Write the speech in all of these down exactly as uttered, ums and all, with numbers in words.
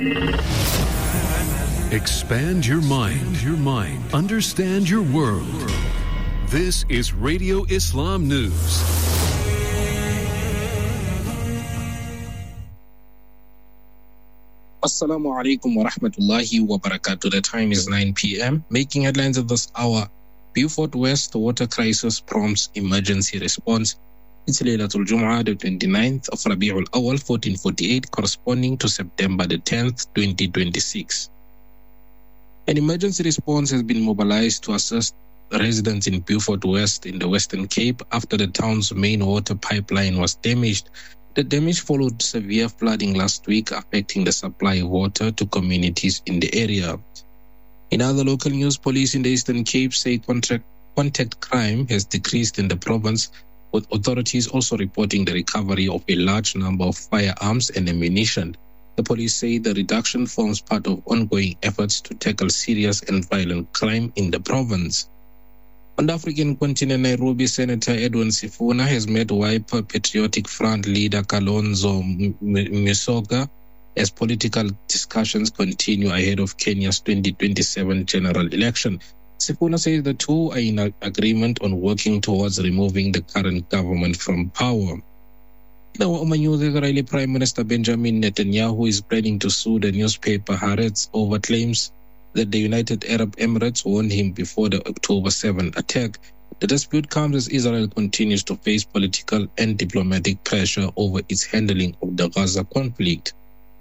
Expand your mind, your mind. Understand your world. This is Radio Islam News. Assalamu alaikum wa rahmatullahi wa barakatuh. The time is nine p.m. Making headlines at this hour. Beaufort West water crisis prompts emergency response. It's Laylatul Jum'ah, the twenty-ninth of Rabi'ul Awal, fourteen forty-eight, corresponding to September the tenth, twenty twenty-six. An emergency response has been mobilized to assist residents in Beaufort West in the Western Cape after the town's main water pipeline was damaged. The damage followed severe flooding last week, affecting the supply of water to communities in the area. In other local news, police in the Eastern Cape say contact, contact crime has decreased in the province, with authorities also reporting the recovery of a large number of firearms and ammunition. The police say the reduction forms part of ongoing efforts to tackle serious and violent crime in the province. On the African continent, Nairobi Senator Edwin Sifuna has met Wiper Patriotic Front leader Kalonzo Musyoka as political discussions continue ahead of Kenya's twenty twenty-seven general election. Sifuna says the two are in agreement on working towards removing the current government from power. In our Oman news, Israeli Prime Minister Benjamin Netanyahu is planning to sue the newspaper Haaretz over claims that the United Arab Emirates warned him before the October seventh attack. The dispute comes as Israel continues to face political and diplomatic pressure over its handling of the Gaza conflict.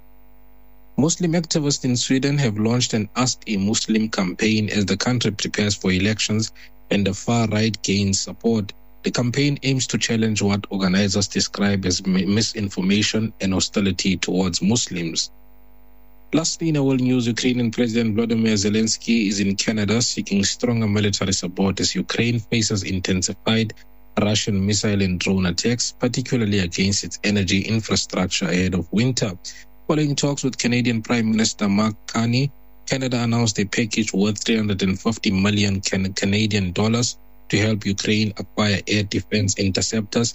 Muslim activists in Sweden have launched an Ask a Muslim campaign as the country prepares for elections and the far-right gains support. The campaign aims to challenge what organizers describe as misinformation and hostility towards Muslims. Lastly, in world news, Ukrainian President Volodymyr Zelensky is in Canada seeking stronger military support as Ukraine faces intensified Russian missile and drone attacks, particularly against its energy infrastructure ahead of winter. Following talks with Canadian Prime Minister Mark Carney, Canada announced a package worth three hundred fifty million Canadian dollars to help Ukraine acquire air defense interceptors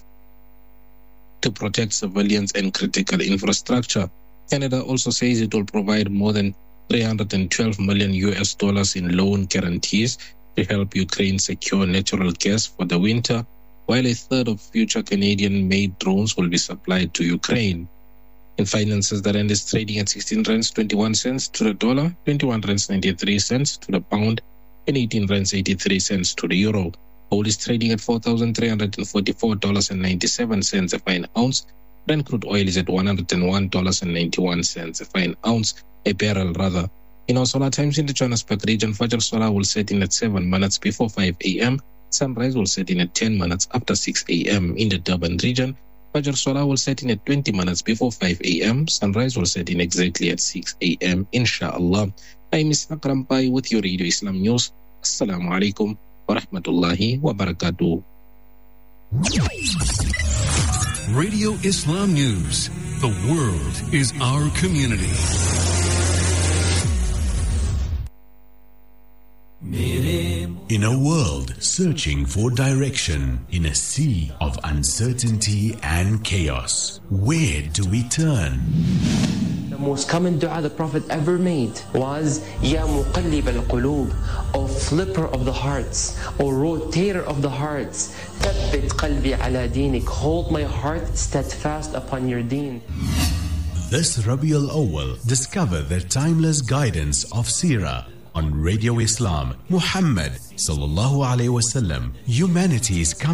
to protect civilians and critical infrastructure. Canada also says it will provide more than three hundred twelve million U S dollars in loan guarantees to help Ukraine secure natural gas for the winter, while a third of future Canadian-made drones will be supplied to Ukraine. In finances, the rand is trading at sixteen rands twenty-one cents to the dollar, twenty-one rands ninety-three cents to the pound, and eighteen rands eighty-three cents to the euro. Gold is trading at four thousand three hundred forty-four dollars and ninety-seven cents a fine ounce. Brent crude oil is at one hundred one dollars and ninety-one cents a fine ounce, a barrel rather. In our solar times in the Johannesburg region, Fajr Solar will set in at seven minutes before five a.m. Sunrise will set in at ten minutes after six a.m. In the Durban region, Fajr Solar will set in at twenty minutes before five a.m. Sunrise will set in exactly at six a.m. Inshallah. I'm Ishaq Rampai with your Radio Islam News. Assalamu alaikum wa rahmatullahi wa barakatuh. Radio Islam News. The world is our community. In a world searching for direction, in a sea of uncertainty and chaos, where do we turn? The most common dua the Prophet ever made was Ya Muqallib al-Qulub, O flipper of the hearts, O rotator of the hearts, Thabbit qalbi ala dinik, hold my heart steadfast upon your deen. This Rabiul Awwal, discover the timeless guidance of Seerah on Radio Islam. Muhammad sallallahu alaihi wasallam, humanity's